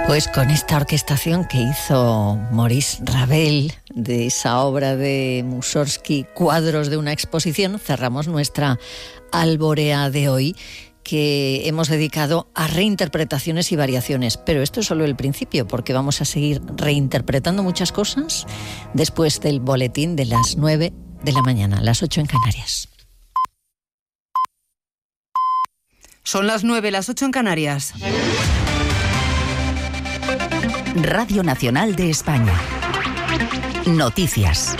Pues con esta orquestación que hizo Maurice Ravel de esa obra de Mussorgsky, Cuadros de una exposición, cerramos nuestra Alborea de hoy, que hemos dedicado a reinterpretaciones y variaciones. Pero esto es solo el principio, porque vamos a seguir reinterpretando muchas cosas después del boletín de las 9 de la mañana, las 8 en Canarias. Son las 9, las 8 en Canarias. Radio Nacional de España. Noticias.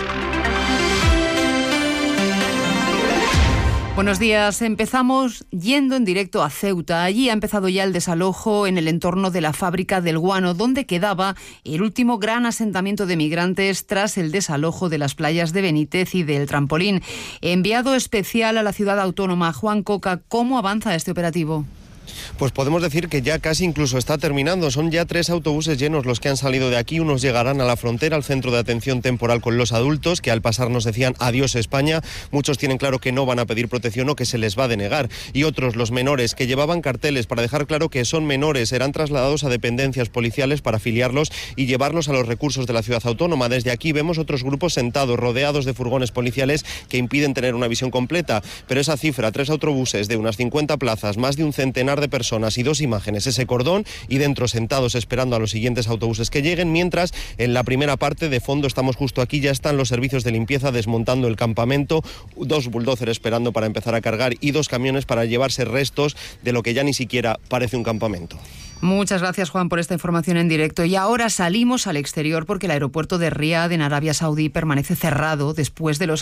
Buenos días. Empezamos yendo en directo a Ceuta. Allí ha empezado ya el desalojo en el entorno de la fábrica del guano, donde quedaba el último gran asentamiento de migrantes tras el desalojo de las playas de Benítez y del Trampolín. Enviado especial a la ciudad autónoma, Juan Coca, ¿cómo avanza este operativo? Pues podemos decir que ya casi incluso está terminando. Son ya 3 autobuses llenos los que han salido de aquí. Unos llegarán a la frontera, al centro de atención temporal con los adultos, que al pasar nos decían adiós España. Muchos tienen claro que no van a pedir protección o que se les va a denegar. Y otros, los menores, que llevaban carteles para dejar claro que son menores, serán trasladados a dependencias policiales para afiliarlos y llevarlos a los recursos de la ciudad autónoma. Desde aquí vemos otros grupos sentados, rodeados de furgones policiales que impiden tener una visión completa. Pero esa cifra, 3 autobuses de unas 50 plazas, más de un centenar de personas y 2 imágenes, ese cordón, y dentro sentados esperando a los siguientes autobuses que lleguen, mientras en la primera parte de fondo, estamos justo aquí, ya están los servicios de limpieza desmontando el campamento, 2 bulldozers esperando para empezar a cargar y 2 camiones para llevarse restos de lo que ya ni siquiera parece un campamento. Muchas gracias, Juan, por esta información en directo. Y ahora salimos al exterior porque el aeropuerto de Riad, en Arabia Saudí, permanece cerrado después de los